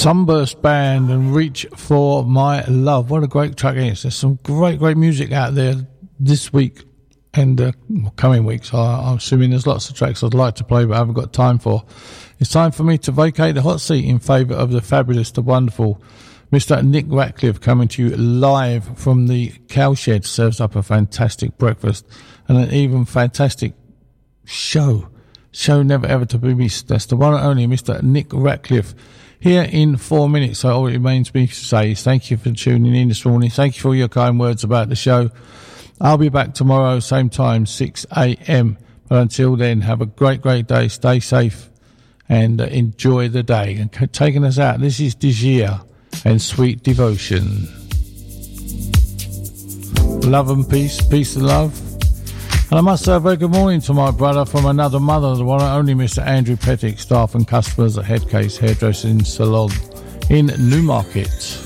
Sunburst Band and Reach for My Love. What a great track it is. There's some great music out there this week and coming weeks. I'm assuming there's lots of tracks I'd like to play but I haven't got time for. It's time for me to vacate the hot seat in favour of the fabulous, the wonderful Mr. Nick Ratcliffe, coming to you live from the Cowshed. Serves up a fantastic breakfast and an even fantastic show never ever to be missed. That's the one and only Mr. Nick Ratcliffe here in 4 minutes. So all it remains me to say is thank you for tuning in this morning. Thank you for your kind words about the show. I'll be back tomorrow, same time, 6 a.m. But until then, have a great day. Stay safe and enjoy the day. And taking us out, this is Desire and Sweet Devotion. Love and peace and love. And I must say a very good morning to my brother from another mother, the one and only Mr. Andrew Pettick, staff and customers at Headcase Hairdressing Salon in Newmarket.